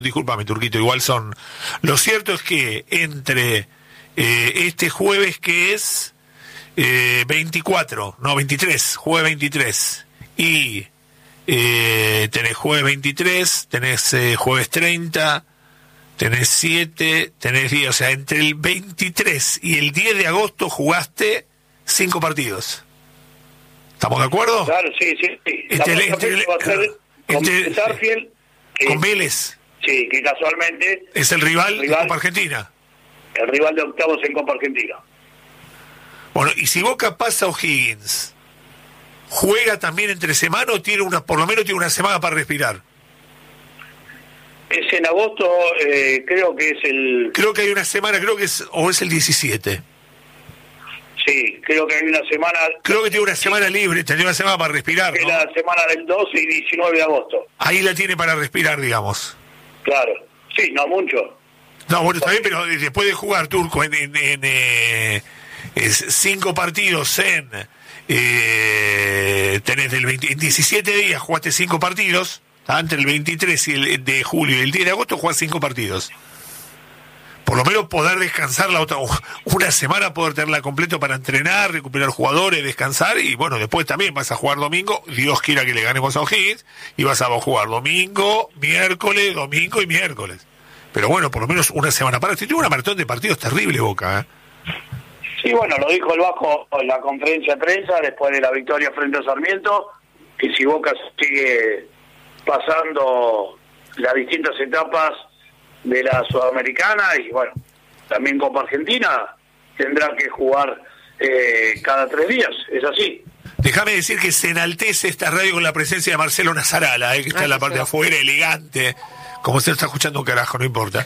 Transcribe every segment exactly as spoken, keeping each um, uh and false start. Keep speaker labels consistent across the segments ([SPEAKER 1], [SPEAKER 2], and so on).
[SPEAKER 1] Discúlpame, Turquito, igual son... Lo cierto es que entre eh, este jueves que es eh, veinticuatro, no, veintitrés, jueves veintitrés, y eh, tenés jueves veintitrés, tenés eh, jueves treinta, tenés siete, tenés diez, o sea, entre el veintitrés y el diez de agosto jugaste cinco partidos. ¿Estamos de acuerdo?
[SPEAKER 2] Claro, sí, sí. sí.
[SPEAKER 1] Entre,
[SPEAKER 2] La
[SPEAKER 1] entre,
[SPEAKER 2] va a ser
[SPEAKER 1] entre,
[SPEAKER 2] con Sarfield, que,
[SPEAKER 1] con Vélez.
[SPEAKER 2] Sí, que casualmente...
[SPEAKER 1] Es el rival,
[SPEAKER 2] rival
[SPEAKER 1] de Copa Argentina.
[SPEAKER 2] El rival de octavos en Copa Argentina.
[SPEAKER 1] Bueno, y si Boca pasa a O'Higgins, ¿juega también entre semana o tiene una, por lo menos tiene una semana para respirar?
[SPEAKER 2] Es en agosto, eh, creo que es el...
[SPEAKER 1] Creo que hay una semana, creo que es, o es el diecisiete.
[SPEAKER 2] Sí, creo que hay una semana...
[SPEAKER 1] Creo que tiene una semana sí. libre, tiene una semana para respirar,
[SPEAKER 2] Es
[SPEAKER 1] ¿no?
[SPEAKER 2] la semana del doce y diecinueve de agosto.
[SPEAKER 1] Ahí la tiene para respirar, digamos.
[SPEAKER 2] Claro, sí, no mucho.
[SPEAKER 1] No, bueno, está bien, pero después de jugar, Turco, en, en, en eh, es cinco partidos en... Eh, tenés del veinte, en diecisiete días jugaste cinco partidos, entre el veintitrés y el de julio y el diez de agosto jugás cinco partidos. Por lo menos poder descansar la otra, una semana, poder tenerla completo para entrenar, recuperar jugadores, descansar, y bueno, después también vas a jugar domingo, Dios quiera que le ganemos a O'Higgins, y vas a jugar domingo, miércoles, domingo y miércoles. Pero bueno, por lo menos una semana para. Tiene una maratón de partidos terrible, Boca, ¿eh?
[SPEAKER 2] Sí, bueno, lo dijo el Vasco en la conferencia de prensa después de la victoria frente a Sarmiento, que si Boca sigue pasando las distintas etapas de la Sudamericana y bueno, también Copa Argentina, tendrá que jugar eh, cada tres días, es así.
[SPEAKER 1] Déjame decir que se enaltece esta radio con la presencia de Marcelo Nazarala, eh, que está ah, en la parte de afuera, elegante. Como usted está escuchando un carajo, no importa.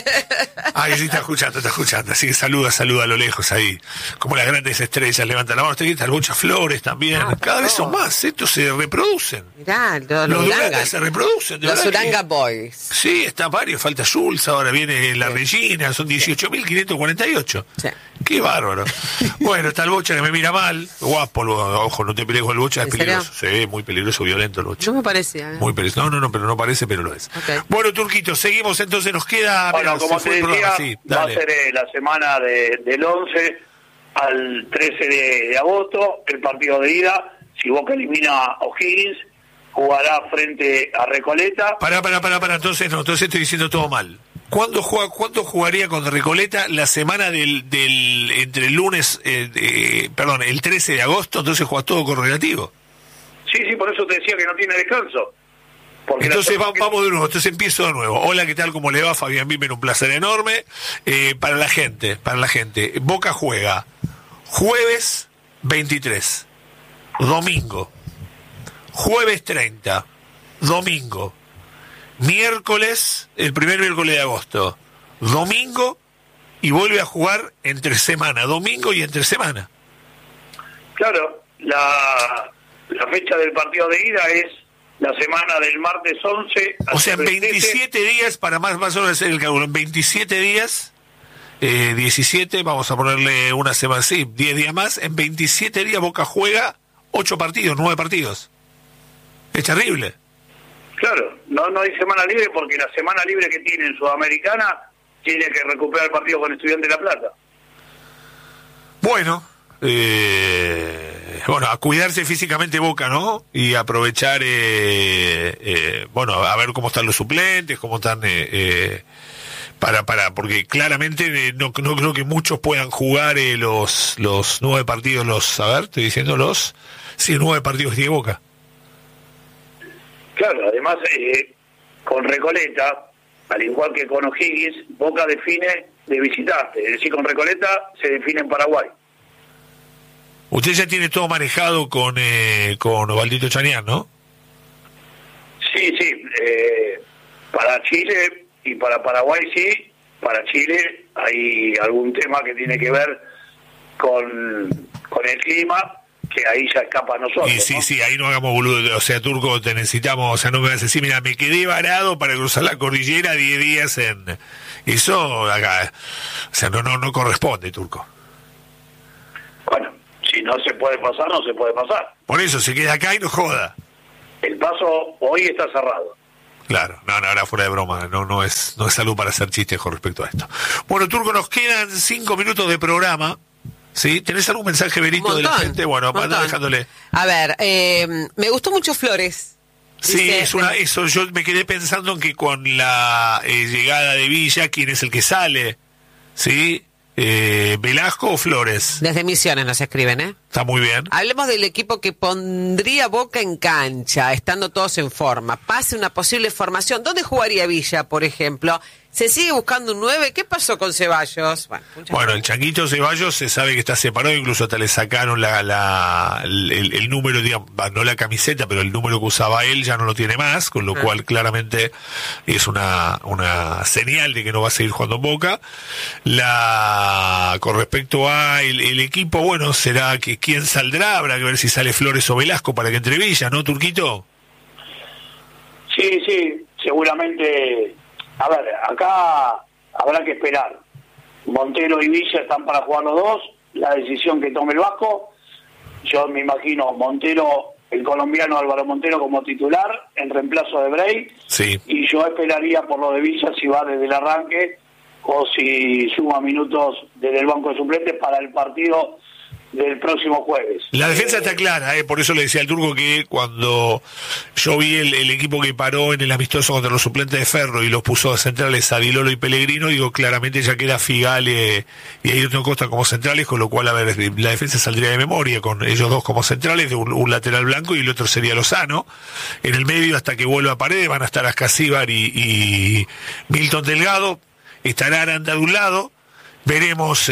[SPEAKER 1] Ah, que sí está escuchando, está escuchando. Así que saluda, saluda a lo lejos ahí. Como las grandes estrellas, levanta la mano. Usted está Bocha Flores también. Ah, Cada vez son más. Estos se reproducen.
[SPEAKER 3] Mirá, los,
[SPEAKER 1] los Durangas se reproducen.
[SPEAKER 3] Los Duranga Boys.
[SPEAKER 1] Sí, está varios. Falta Schultz, ahora viene la sí. Regina. Son dieciocho mil quinientos cuarenta y ocho. Sí. Qué bárbaro. Bueno, está el Bocha que me mira mal. Guapo, ojo, no te pelees con el Bocha, es peligroso. Sí, muy peligroso, violento el Bocha.
[SPEAKER 3] No me parecía. ¿eh?
[SPEAKER 1] Muy peligroso. No, no, no, pero no parece, pero lo es. Okay. Bueno, Turquito, seguimos, entonces nos queda...
[SPEAKER 2] Bueno,
[SPEAKER 1] mira,
[SPEAKER 2] como te decía,
[SPEAKER 1] sí,
[SPEAKER 2] va a ser eh, la semana de, del once al trece de, de agosto, el partido de ida. Si Boca elimina a O'Higgins, jugará frente a Recoleta.
[SPEAKER 1] Pará, pará, pará, pará, entonces no, entonces estoy diciendo todo mal. ¿Cuándo, juega, ¿Cuándo jugaría con Recoleta la semana del, del entre el lunes, eh, eh, perdón, el trece de agosto? Entonces juega todo correlativo.
[SPEAKER 2] Sí, sí, por eso te decía que no tiene descanso.
[SPEAKER 1] Porque entonces vamos, vamos de nuevo, entonces empiezo de nuevo. Hola, ¿qué tal? ¿Cómo le va? Fabián Bimer, un placer enorme. Eh, para la gente, para la gente, Boca juega jueves veintitrés, domingo, jueves treinta, domingo, miércoles, el primer miércoles de agosto, domingo, y vuelve a jugar entre semana, domingo y entre semana.
[SPEAKER 2] Claro, la, la fecha del partido de ida es la semana del martes once.
[SPEAKER 1] O sea, en veintisiete días, para más, más o menos hacer el cálculo, en veintisiete días, eh, diecisiete, vamos a ponerle una semana, sí, diez días más, en veintisiete días Boca juega ocho partidos, nueve partidos. Es terrible.
[SPEAKER 2] Claro, no, no hay semana libre porque la semana libre que tiene en Sudamericana tiene que recuperar el partido con Estudiantes de La Plata.
[SPEAKER 1] Bueno, eh, bueno, a cuidarse físicamente Boca, ¿no? Y aprovechar, eh, eh, bueno, a ver cómo están los suplentes, cómo están, eh, eh, para, para, porque claramente eh, no, no creo que muchos puedan jugar eh, los, los nueve partidos, los, a ver, estoy diciendo los, sí, nueve partidos que tiene Boca.
[SPEAKER 2] Claro, además, eh, con Recoleta, al igual que con O'Higgins, Boca define de visitante, es decir, con Recoleta se define en Paraguay.
[SPEAKER 1] Usted ya tiene todo manejado con eh, con Osvaldito Chañán, ¿no?
[SPEAKER 2] Sí, sí, eh, para Chile y para Paraguay sí, para Chile hay algún tema que tiene que ver con, con el clima, que ahí ya escapa a nosotros.
[SPEAKER 1] Y sí,
[SPEAKER 2] ¿no?
[SPEAKER 1] sí, ahí no hagamos boludo, o sea, Turco, te necesitamos, o sea, no me vas a decir, mira, me quedé varado para cruzar la cordillera diez días en... Eso, acá, o sea, no, no, no corresponde, Turco.
[SPEAKER 2] Bueno, si no se puede pasar, no se puede pasar.
[SPEAKER 1] Por eso, se queda acá y no joda.
[SPEAKER 2] El paso hoy está cerrado.
[SPEAKER 1] Claro, no, no, ahora fuera de broma, no, no es, no es algo para hacer chistes con respecto a esto. Bueno, Turco, nos quedan cinco minutos de programa. ¿Sí? ¿Tenés algún mensaje, Berito, de la gente? Bueno, anda dejándole.
[SPEAKER 3] A ver, eh, me gustó mucho Flores.
[SPEAKER 1] Sí,
[SPEAKER 3] Dice,
[SPEAKER 1] es una, eso, yo me quedé pensando en que con la eh, llegada de Villa, ¿quién es el que sale? ¿Sí? Eh, ¿Velasco o Flores?
[SPEAKER 3] Desde Misiones nos escriben, ¿eh?
[SPEAKER 1] Está muy bien.
[SPEAKER 3] Hablemos del equipo que pondría Boca en cancha, estando todos en forma. Pase una posible formación. ¿Dónde jugaría Villa, por ejemplo? ¿Se sigue buscando un nueve? ¿Qué pasó con Ceballos? Bueno,
[SPEAKER 1] bueno el Changuito Ceballos se sabe que está separado, incluso hasta le sacaron la, la, el, el número, digamos, no la camiseta, pero el número que usaba él ya no lo tiene más, con lo ah. cual claramente es una, una señal de que no va a seguir jugando en Boca. La, con respecto a el, el equipo, bueno, será que quién saldrá, habrá que ver si sale Flores o Velasco para que entre Villa, ¿no, Turquito?
[SPEAKER 2] Sí, sí, seguramente. A ver, acá habrá que esperar. Montero y Villa están para jugar los dos. La decisión que tome el Vasco, yo me imagino Montero, el colombiano Álvaro Montero como titular, en reemplazo de Bray.
[SPEAKER 1] Sí.
[SPEAKER 2] Y yo esperaría por lo de Villa si va desde el arranque o si suma minutos desde el banco de suplentes para el partido del próximo jueves.
[SPEAKER 1] La defensa eh, está clara, eh, por eso le decía al Turco que cuando yo vi el, el equipo que paró en el amistoso contra los suplentes de Ferro y los puso a centrales a Dilolo y Pellegrino, digo claramente ya queda Figale y Ayrton Costa como centrales, con lo cual a ver, la defensa saldría de memoria con ellos dos como centrales, de un, un lateral blanco y el otro sería Lozano. En el medio, hasta que vuelva a Paredes, van a estar Ascasíbar y, y Milton Delgado, estará Aranda de un lado. Veremos, eh,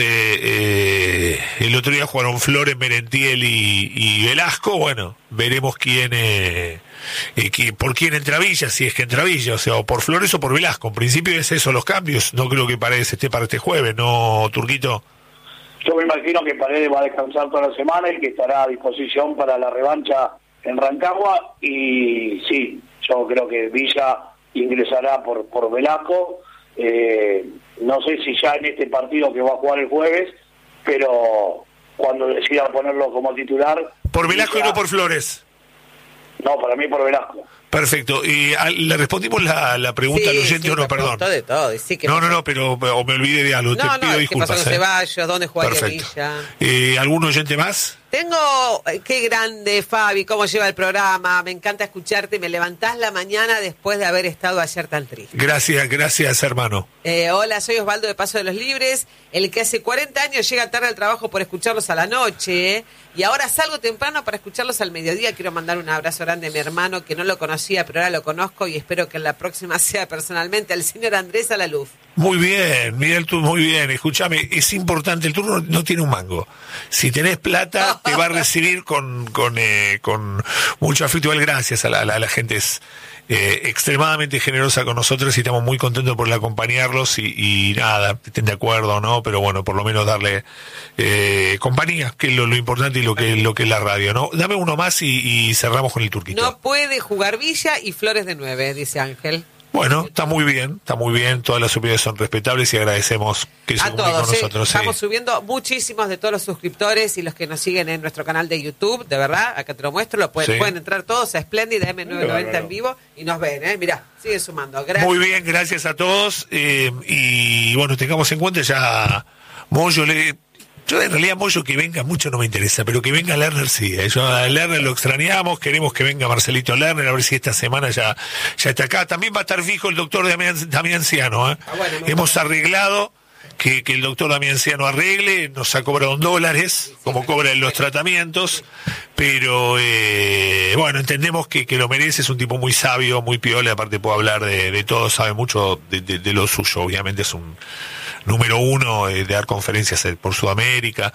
[SPEAKER 1] eh, el otro día jugaron Flores, Merentiel y, y Velasco, bueno, veremos quién, eh, eh, quién, por quién entra Villa, si es que entra Villa, o sea, o por Flores o por Velasco. En principio es eso los cambios, no creo que Paredes esté para este jueves, ¿no, Turquito?
[SPEAKER 2] Yo me imagino que Paredes va a descansar toda la semana y que estará a disposición para la revancha en Rancagua, y sí, yo creo que Villa ingresará por, por Velasco. Eh, no sé si ya en este partido que va a jugar el jueves, pero cuando decida ponerlo como titular.
[SPEAKER 1] ¿Por Velasco ya... y no por Flores?
[SPEAKER 2] No, para mí por Velasco.
[SPEAKER 1] Perfecto. ¿Y a, le respondimos la, la pregunta
[SPEAKER 3] sí,
[SPEAKER 1] al oyente
[SPEAKER 3] sí,
[SPEAKER 1] o no? Perdón.
[SPEAKER 3] De todo. Sí, que
[SPEAKER 1] no, no, no, pero o me olvidé de algo.
[SPEAKER 3] No,
[SPEAKER 1] Te
[SPEAKER 3] no,
[SPEAKER 1] pido disculpas.
[SPEAKER 3] ¿qué pasó con
[SPEAKER 1] eh.
[SPEAKER 3] Ceballos? ¿Dónde jugaría
[SPEAKER 1] Perfecto.
[SPEAKER 3] Villa?
[SPEAKER 1] Eh, ¿Algún oyente más?
[SPEAKER 3] Tengo, qué grande, Fabi, cómo lleva el programa, me encanta escucharte, me levantás la mañana después de haber estado ayer tan triste.
[SPEAKER 1] Gracias, gracias, hermano.
[SPEAKER 3] Eh, hola, soy Osvaldo de Paso de los Libres, el que hace cuarenta años llega tarde al trabajo por escucharlos a la noche, ¿eh? Y ahora salgo temprano para escucharlos al mediodía. Quiero mandar un abrazo grande a mi hermano, que no lo conocía, pero ahora lo conozco y espero que en la próxima sea personalmente, al señor Andrés Alaluz.
[SPEAKER 1] Muy bien, Miguel, tú muy bien. Escúchame, es importante, el turno no tiene un mango. Si tenés plata, te va a recibir con con eh, con mucho afecto. Igual gracias a la, la, la gente es eh, extremadamente generosa con nosotros y estamos muy contentos por acompañarlos y, y nada, estén de acuerdo o no, pero bueno, por lo menos darle eh, compañía, que es lo, lo importante y lo que lo que es la radio, ¿no? Dame uno más y, y cerramos con el Turquito.
[SPEAKER 3] No puede jugar Villa y Flores de nueve, dice Ángel.
[SPEAKER 1] Bueno, está muy bien, está muy bien, todas las opiniones son respetables y agradecemos que se comuniquen con nosotros.
[SPEAKER 3] Sí. Estamos subiendo muchísimos de todos los suscriptores y los que nos siguen en nuestro canal de YouTube, de verdad, acá te lo muestro, lo pueden, sí. pueden entrar todos a Splendid M novecientos noventa en vivo y nos ven, ¿eh? Mirá, sigue sumando. Gracias.
[SPEAKER 1] Muy bien, gracias a todos eh, y bueno, tengamos en cuenta ya, Moyo le... Yo en realidad Moyo que venga mucho no me interesa, pero que venga Lerner sí. ¿eh? Yo a Lerner lo extrañamos, queremos que venga Marcelito Lerner, a ver si esta semana ya, ya está acá. También va a estar fijo el doctor Damián, Damianciano. ¿eh? Ah, bueno, no Hemos arreglado que, que el doctor Damianciano arregle, nos ha cobrado dólares, como cobra en los tratamientos, pero eh, bueno, entendemos que, que lo merece, es un tipo muy sabio, muy piola, aparte puede hablar de, de todo, sabe mucho de, de, de lo suyo, obviamente es un número uno eh, de dar conferencias por Sudamérica,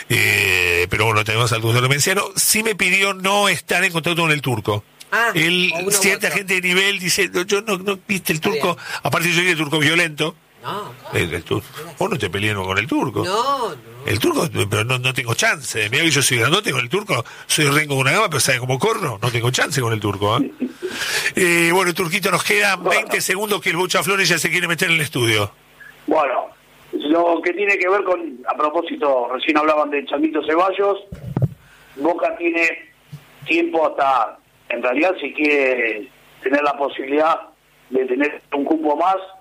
[SPEAKER 1] eh, pero bueno, tenemos al doctor Damianciano. Sí me pidió no estar en contacto con el turco.
[SPEAKER 3] Ah,
[SPEAKER 1] Él, cierta gente de nivel dice, yo no, no viste el turco, aparte yo soy el turco violento.
[SPEAKER 3] No,
[SPEAKER 1] el, el turco. Vos no te pelees con el turco.
[SPEAKER 3] No, no.
[SPEAKER 1] El turco, pero no, no tengo chance. Mira que yo soy grandote con el turco, soy rengo con una gama, pero ¿sabe cómo corro? No tengo chance con el turco. ¿eh? eh, bueno, Turquito, nos quedan veinte segundos que el Bocha Flores ya se quiere meter en el estudio.
[SPEAKER 2] Bueno, lo que tiene que ver con, a propósito, recién hablaban de Changuito Ceballos, Boca tiene tiempo hasta, en realidad si quiere tener la posibilidad de tener un cupo más